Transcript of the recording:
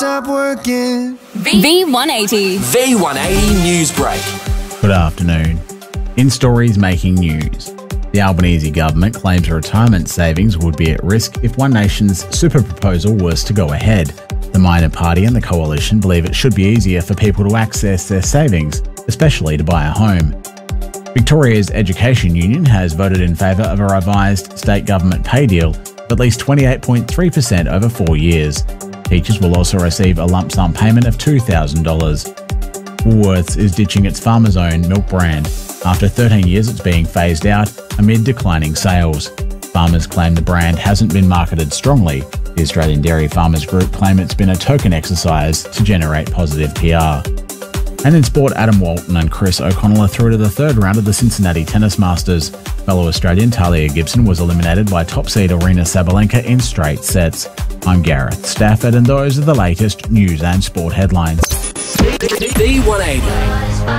Stop working. V180. V180 News Break. Good afternoon. In stories making news, the Albanese government claims retirement savings would be at risk if One Nation's super proposal was to go ahead. The minor party and the coalition believe it should be easier for people to access their savings, especially to buy a home. Victoria's Education Union has voted in favour of a revised state government pay deal of at least 28.3% over 4 years. Teachers will also receive a lump sum payment of $2,000. Woolworths is ditching its Farmers Own milk brand. After 13 years it's being phased out amid declining sales. Farmers claim the brand hasn't been marketed strongly. The Australian Dairy Farmers Group claim it's been a token exercise to generate positive PR. And in sport, Adam Walton and Chris O'Connell are through to the third round of the Cincinnati Tennis Masters. Fellow Australian Talia Gibson was eliminated by top seed Aryna Sabalenka in straight sets. I'm Gareth Stafford and those are the latest news and sport headlines. V180.